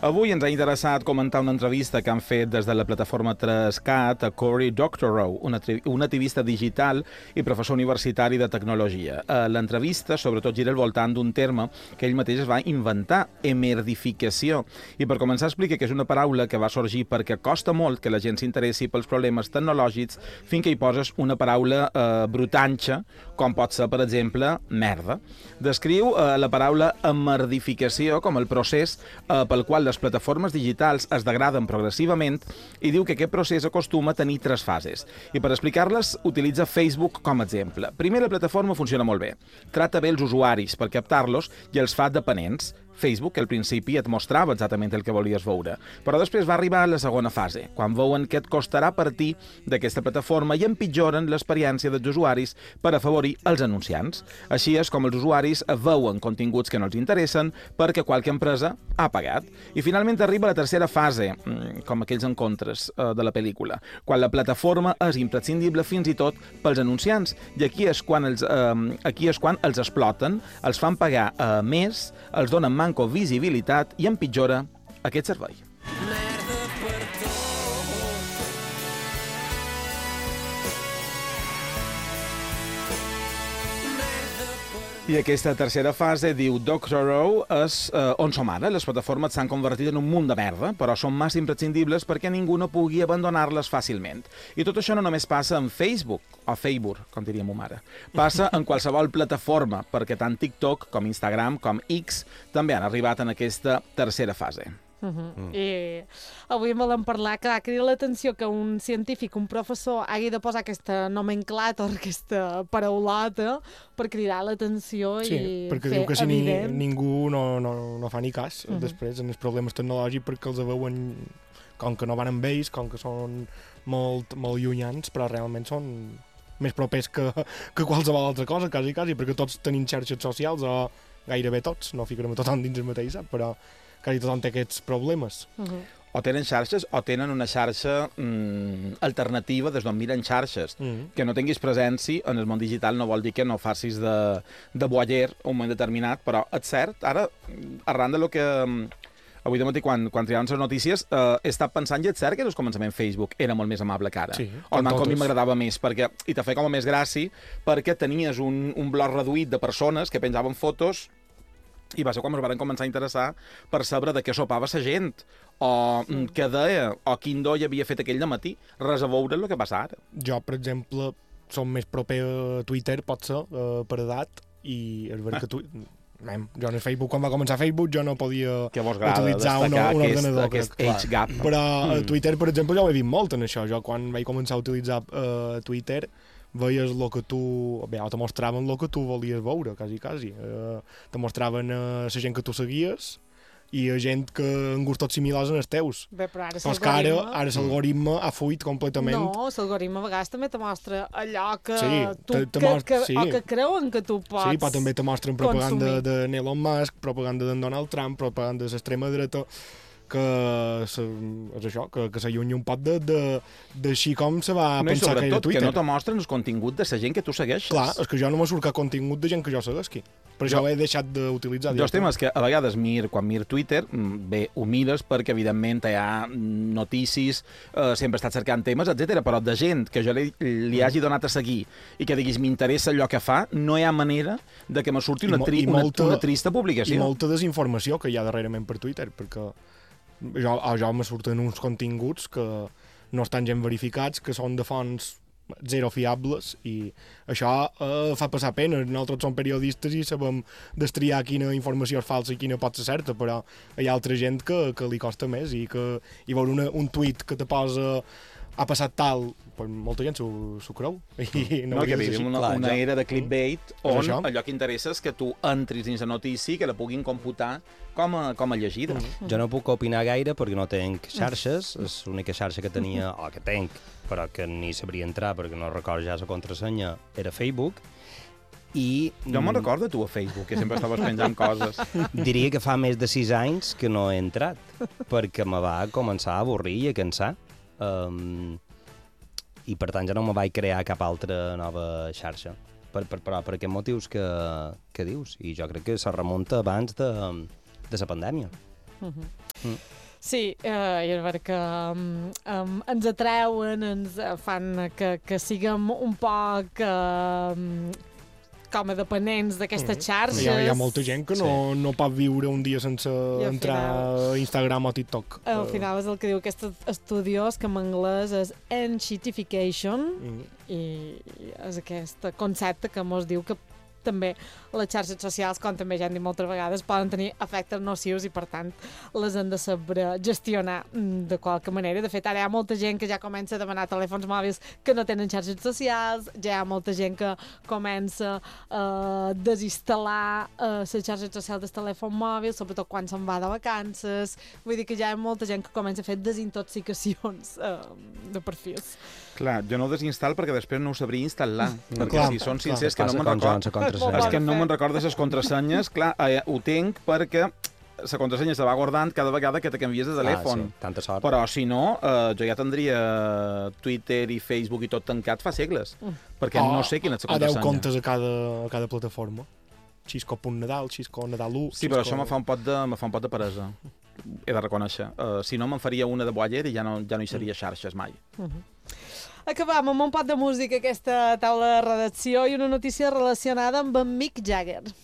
Avui ens ha interessat comentar una entrevista que han fet des de la plataforma 3CAT a Cory Doctorow, un activista digital i professor universitari de tecnologia. L'entrevista, sobretot, gira al voltant d'un terme que ell mateix es va inventar, emerdificació. I per començar explica que és una paraula que va sorgir perquè costa molt que la gent s'interessi pels problemes tecnològics fins que hi poses una paraula brutanxa, com pot ser, per exemple, merda. Descriu la paraula emerdificació com el procés pel qual les plataformes digitals es degraden progressivament i diu que aquest procés acostuma a tenir 3 fases. I per explicar-les utilitza Facebook com a exemple. Primer, la plataforma funciona molt bé. Trata bé els usuaris per captar-los i els fa dependents. Facebook, al principi, et mostrava exactament el que volies veure. Però després va arribar a la segona fase, quan veuen que et costarà partir d'aquesta plataforma i empitjoren l'experiència dels usuaris per afavorir els anunciants. Així és com els usuaris veuen continguts que no els interessen perquè qualque empresa ha pagat. I finalment arriba la tercera fase, com aquells encontres de la pel·lícula, quan la plataforma és imprescindible fins i tot pels anunciants. I aquí és quan els exploten, els fan pagar més, els donen manco visibilitat i empitjora aquest servei. I aquesta tercera fase, diu Doctorow, és on som ara. Les plataformes s'han convertit en un munt de merda, però són massa imprescindibles perquè ningú no pugui abandonar-les fàcilment. I tot això no només passa en Facebook, o Facebook, com diria ma mare. Passa en qualsevol plataforma, perquè tant TikTok com Instagram com X també han arribat en aquesta tercera fase. I avui en volem parlar, que crida l'atenció que un científic, un professor, hagi de posar aquesta nomenclàtor, aquesta paraulota, per cridar l'atenció i fer evident. Sí, perquè diu que si ningú no fa ni cas després en els problemes tecnològics perquè els veuen com que no van amb ells, com que són molt llunyans, però realment són més propers que qualsevol altra cosa, quasi, perquè tots tenim xarxes socials, o gairebé tots, no ficarem a tothom dins el mateix, però quasi tothom té aquests problemes. O tenen xarxes o tenen una xarxa alternativa des d'on miren xarxes. Que no tinguis presència en el món digital no vol dir que no facis de voyeur un moment determinat, però és cert, ara, arran de lo que... Avui de matí, quan triaven les notícies, he estat pensant, i és cert que al començament Facebook era molt més amable que ara. Sí, o almenys com a mi m'agradava més, i te feia com a més gràcia, perquè tenies un bloc reduït de persones que penjaven fotos i va ser quan ens van començar a interessar per saber de què sopava la gent, o què deia, o quin do hi havia fet aquell dematí. Res a veure el que passa ara. Jo, per exemple, som més proper a Twitter, pot ser, per edat, i és veritat que jo en Facebook, quan va començar Facebook, jo no podia utilitzar un ordenador. Aquest age gap. Però a Twitter, per exemple, jo ho he vist molt en això. Jo, quan vaig començar a utilitzar Twitter, veies el que tu... Bé, te mostraven el que tu volies veure, quasi. Te mostraven la gent que tu seguies i gent que en gustos similars en els teus. Bé, però ara ara l'algoritme ha fuit completament. No, l'algoritme a vegades també te mostra allò que o que creuen que tu pots. Sí, però també te mostren propaganda d'Elon Musk, propaganda d'en Donald Trump, propaganda de l'extrema dreta, que és això, que s'allunya un poc d'així com se va pensar que era Twitter. Sobretot que no te mostren el contingut de la gent que tu segueixes. Clar, és que jo no me surt cap contingut de gent que jo segueixi. Per això ho he deixat d'utilitzar. Jo el tema és que a vegades quan mir Twitter, bé, ho mires perquè evidentment hi ha notícies, sempre he estat cercant temes, etc. Però de gent que jo li hagi donat a seguir i que diguis m'interessa allò que fa, no hi ha manera de que me surti una trista publicació. I molta desinformació que hi ha darrerament per Twitter, perquè jo me surten uns continguts que no estan gens verificats, que són de fonts zero fiables, i això fa passar pena. Nosaltres som periodistes i sabem destriar quina informació és falsa i quina pot ser certa, però hi ha altra gent que li costa més, i veure un tuit que te posa ha passat tal, pues molta gent s'ho creu. No, que vivim una era de clickbait on allò que interessa és que tu entris dins la notícia i que la puguin computar com a llegida. Jo no puc opinar gaire perquè no tenc xarxes, és l'única xarxa que tenia, o que tenc, però que ni sabria entrar perquè no recordo ja la contrasenya, era Facebook. Jo me'n recordo tu a Facebook, que sempre estaves penjant coses. Diria que fa més de 6 anys que no he entrat, perquè me va començar a avorrir i a cansar. I per tant ja no me vaig crear cap altra nova xarxa per aquests motius que dius, i jo crec que se remunta abans de la pandèmia. Sí, i a veure que ens atreuen, ens fan que siguem un poc com a dependents d'aquestes xarxes. Hi ha molta gent que no pot viure un dia sense entrar a Instagram o TikTok. Al final és el que diu aquest estudiós, que en anglès és enshittification, i és aquest concepte que mos diu que també les xarxes socials, com també ja hem dit moltes vegades, poden tenir efectes nocius i, per tant, les han de saber gestionar de qualque manera. De fet, ara hi ha molta gent que ja comença a demanar telèfons mòbils que no tenen xarxes socials, ja hi ha molta gent que comença a desinstal·lar les xarxes socials del telèfon mòbil, sobretot quan se'n va de vacances. Vull dir que ja hi ha molta gent que comença a fer desintoxicacions de perfils. Clar, jo no ho desinstal perquè després no ho sabria instal·lar. Perquè si són sincers que no me'n recordo... És que no me'n recordo les contrasenyes. Clar, ho tinc perquè la contrasenya se va guardant cada vegada que te canvies de telèfon. Sí, tanta sort. Però si no, jo ja tindria Twitter i Facebook i tot tancat fa segles. Perquè no sé quina és la contrasenya. 10 comptes a cada plataforma. Xisco.nadal, Xisco Nadal 1... Sí, però això me fa un pot de peresa. He de reconèixer. Si no, me'n faria una de boller i ja no hi seria xarxes mai. Acabam amb un pot de música aquesta taula de redacció i una notícia relacionada amb en Mick Jagger.